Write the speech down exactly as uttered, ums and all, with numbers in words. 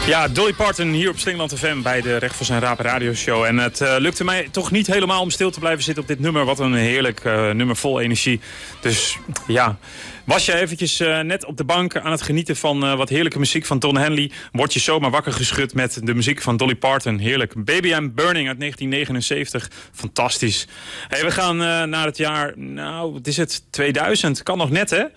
Ja, Dolly Parton hier op Slingland F M bij de Recht voor zijn Raap radioshow. En het uh, lukte mij toch niet helemaal om stil te blijven zitten op dit nummer. Wat een heerlijk uh, nummer vol energie. Dus ja, was je eventjes uh, net op de bank aan het genieten van uh, wat heerlijke muziek van Don Henley. Word je zomaar wakker geschud met de muziek van Dolly Parton. Heerlijk. Baby I'm Burning uit negentien negenenzeventig. Fantastisch. Hey, we gaan uh, naar het jaar, nou, wat is het? tweeduizend. Kan nog net, hè?